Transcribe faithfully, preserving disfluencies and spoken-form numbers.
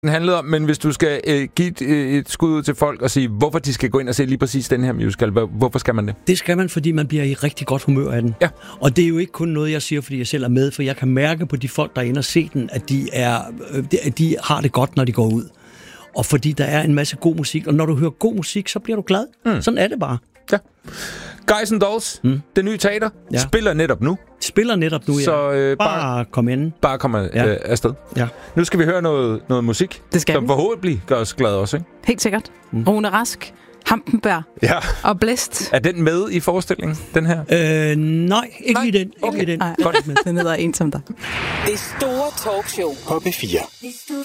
den handlede om, men hvis du skal øh, give et, øh, et skud ud til folk og sige, hvorfor de skal gå ind og se lige præcis den her musical, hvorfor skal man det? Det skal man, fordi man bliver i rigtig godt humør af den. Ja. Og det er jo ikke kun noget, jeg siger, fordi jeg selv er med, for jeg kan mærke på de folk, der er inde og se den, at de, er, at de har det godt, når de går ud. Og fordi der er en masse god musik, og når du hører god musik, så bliver du glad. Mm. Sådan er det bare. Ja. Guys and Dolls, mm. det nye teater, ja. spiller netop nu. Spiller netop nu, ja. Så øh, bare, bare kom ind. Bare kom ja. øh, afsted. Ja. Nu skal vi høre noget, noget musik, det skal som vi. forhåbentlig gør os glade også, ikke? Helt sikkert. Mm. Rune Rask, Hampenberg ja. og Blæst. Er den med i forestillingen, den her? Øh, nej, ikke nej. i den. Okay. Ikke i den. Nej, den hedder En som dig. Det store talkshow på P fire.